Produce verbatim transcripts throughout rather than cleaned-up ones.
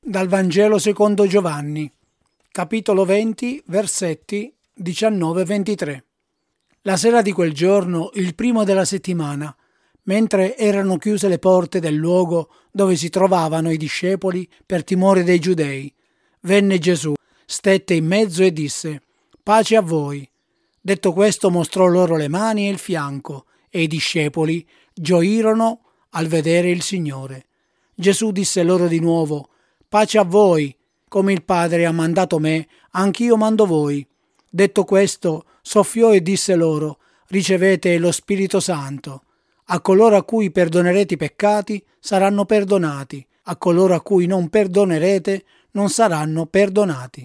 Dal Vangelo secondo Giovanni, capitolo venti, versetti diciannove ventitré. La sera di quel giorno, il primo della settimana, mentre erano chiuse le porte del luogo dove si trovavano i discepoli per timore dei giudei, venne Gesù, stette in mezzo e disse: «Pace a voi». Detto questo mostrò loro le mani e il fianco, e i discepoli gioirono al vedere il Signore. Gesù disse loro di nuovo: «Pace a voi, come il Padre ha mandato me, anch'io mando voi». Detto questo, soffiò e disse loro: «Ricevete lo Spirito Santo. A coloro a cui perdonerete i peccati saranno perdonati, a coloro a cui non perdonerete non saranno perdonati».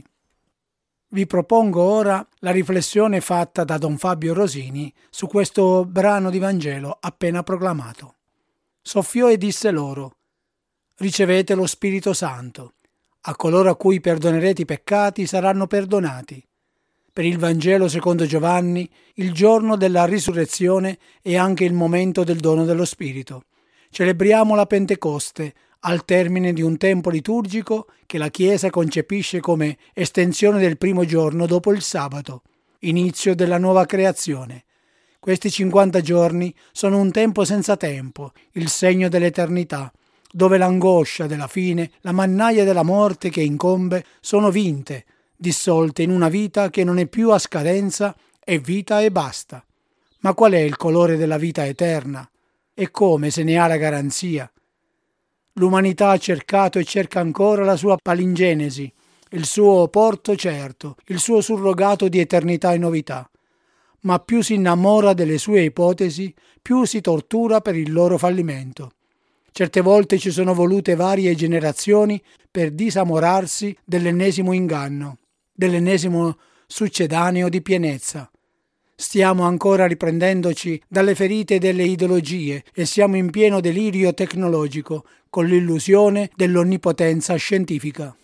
Vi propongo ora la riflessione fatta da Don Fabio Rosini su questo brano di Vangelo appena proclamato. Soffiò e disse loro: «Ricevete lo Spirito Santo. A coloro a cui perdonerete i peccati saranno perdonati». Per il Vangelo secondo Giovanni, il giorno della risurrezione è anche il momento del dono dello Spirito. Celebriamo la Pentecoste al termine di un tempo liturgico che la Chiesa concepisce come estensione del primo giorno dopo il sabato, inizio della nuova creazione. Questi cinquanta giorni sono un tempo senza tempo, il segno dell'eternità, dove l'angoscia della fine, la mannaia della morte che incombe sono vinte, dissolte in una vita che non è più a scadenza, è vita e basta. Ma qual è il colore della vita eterna? E come se ne ha la garanzia? L'umanità ha cercato e cerca ancora la sua palingenesi, il suo porto certo, il suo surrogato di eternità e novità. Ma più si innamora delle sue ipotesi, più si tortura per il loro fallimento. Certe volte ci sono volute varie generazioni per disamorarsi dell'ennesimo inganno, dell'ennesimo succedaneo di pienezza. Stiamo ancora riprendendoci dalle ferite delle ideologie e siamo in pieno delirio tecnologico con l'illusione dell'onnipotenza scientifica.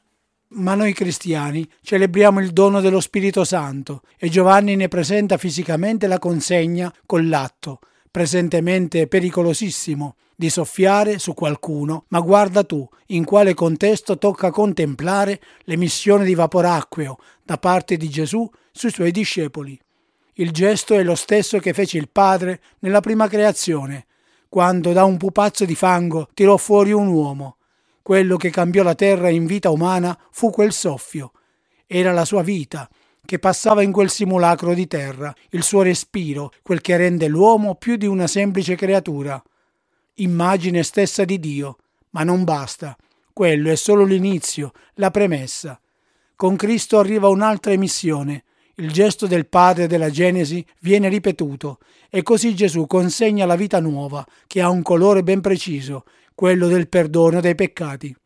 Ma noi cristiani celebriamo il dono dello Spirito Santo e Giovanni ne presenta fisicamente la consegna con l'atto, presentemente pericolosissimo, di soffiare su qualcuno, ma guarda tu in quale contesto tocca contemplare l'emissione di vapore acqueo da parte di Gesù sui suoi discepoli. Il gesto è lo stesso che fece il Padre nella prima creazione, quando da un pupazzo di fango tirò fuori un uomo. Quello che cambiò la terra in vita umana fu quel soffio. Era la sua vita che passava in quel simulacro di terra, il suo respiro, quel che rende l'uomo più di una semplice creatura. Immagine stessa di Dio, ma non basta. Quello è solo l'inizio, la premessa. Con Cristo arriva un'altra emissione. Il gesto del Padre della Genesi viene ripetuto e così Gesù consegna la vita nuova che ha un colore ben preciso, quello del perdono dei peccati.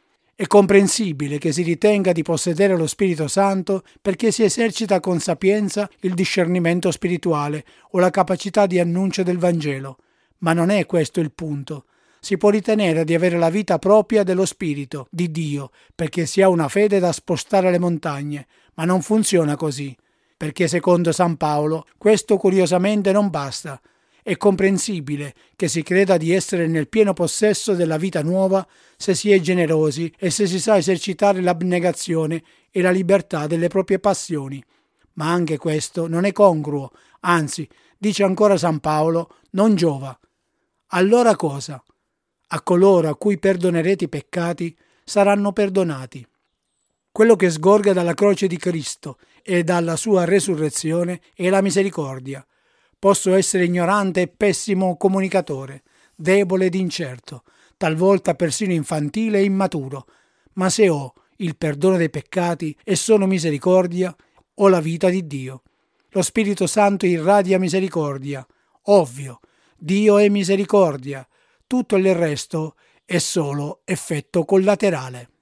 È comprensibile che si ritenga di possedere lo Spirito Santo perché si esercita con sapienza il discernimento spirituale o la capacità di annuncio del Vangelo. Ma non è questo il punto. Si può ritenere di avere la vita propria dello Spirito, di Dio, perché si ha una fede da spostare le montagne, ma non funziona così, perché secondo San Paolo questo curiosamente non basta. È comprensibile che si creda di essere nel pieno possesso della vita nuova se si è generosi e se si sa esercitare l'abnegazione e la libertà delle proprie passioni. Ma anche questo non è congruo, anzi, dice ancora San Paolo, non giova. Allora cosa? A coloro a cui perdonerete i peccati saranno perdonati. Quello che sgorga dalla croce di Cristo e dalla sua resurrezione è la misericordia. Posso essere ignorante e pessimo comunicatore, debole ed incerto, talvolta persino infantile e immaturo, ma se ho il perdono dei peccati e sono misericordia, ho la vita di Dio. Lo Spirito Santo irradia misericordia. Ovvio, Dio è misericordia. Tutto il resto è solo effetto collaterale.